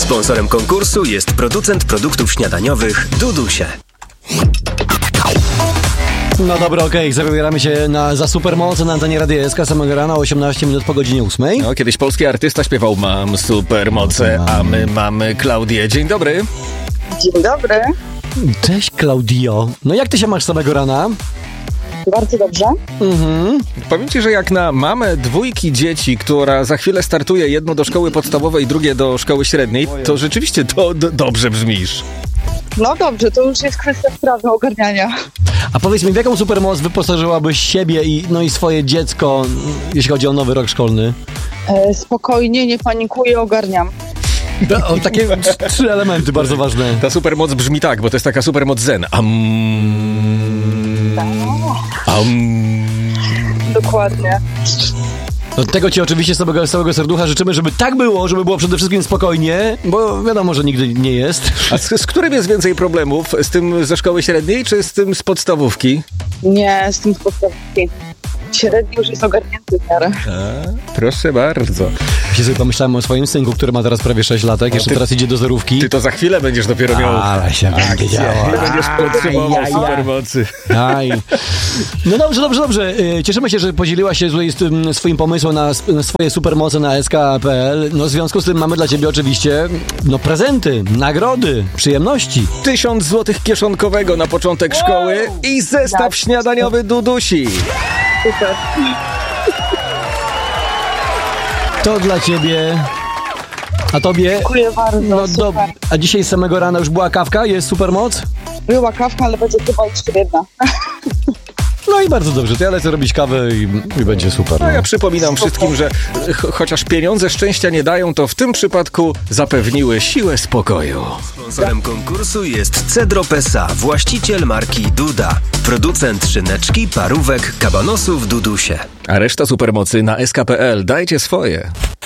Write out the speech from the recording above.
Sponsorem konkursu jest producent produktów śniadaniowych Dudusie. No dobra, okej, zabieramy się za supermoc na antenie Radia SK samego rana, 18 minut po godzinie 8. No, kiedyś polski artysta śpiewał "Mam supermoce", a my mamy Klaudię. Dzień dobry. Dzień dobry. Cześć, Klaudio. No jak ty się masz samego rana? Bardzo dobrze. Powiem ci, że jak na mamę dwójki dzieci, która za chwilę startuje, jedno do szkoły podstawowej, drugie do szkoły średniej, to rzeczywiście dobrze brzmisz. No dobrze, to już jest kwestia sprawy ogarniania. A powiedz mi, w jaką supermoc wyposażyłabyś siebie i swoje dziecko, jeśli chodzi o nowy rok szkolny? Spokojnie, nie panikuję, ogarniam. Takie 3 elementy bardzo ważne. Ta supermoc brzmi tak, bo to jest taka supermoc zen. Dokładnie. No, tego ci oczywiście z całego serducha życzymy, żeby tak było, żeby było przede wszystkim spokojnie, bo wiadomo, że nigdy nie jest. A z którym jest więcej problemów? Z tym ze szkoły średniej, czy z tym z podstawówki? Nie, z tym z podstawówki. Średni już jest ogarnięty w miarę. Proszę bardzo. Ja sobie pomyślałem o swoim synku, który ma teraz prawie 6 latek, jeszcze teraz idzie do zerówki. Ty to za chwilę będziesz dopiero miał... Ale się będzie działo. Nie będziesz potrzebował supermocy. No dobrze. Cieszymy się, że podzieliłaś się swoim pomysłem na swoje supermoce na sk.pl. No w związku z tym mamy dla ciebie oczywiście prezenty, nagrody, przyjemności. 1000 złotych kieszonkowego na początek szkoły i zestaw śniadaniowy Dudusi. Super. To dla ciebie. A tobie? Dziękuję bardzo, super. A dzisiaj z samego rana już była kawka? Jest supermoc? Była kawka, ale będzie chyba jeszcze jedna. No i bardzo dobrze, to ja lecę robić kawę i będzie super. No ja przypominam wszystkim, że chociaż pieniądze szczęścia nie dają, to w tym przypadku zapewniły siłę spokoju. Sponsorem konkursu jest Cedro Pesa, właściciel marki Duda. Producent szyneczki, parówek, kabanosów Dudusie. A reszta supermocy na sk.pl. Dajcie swoje.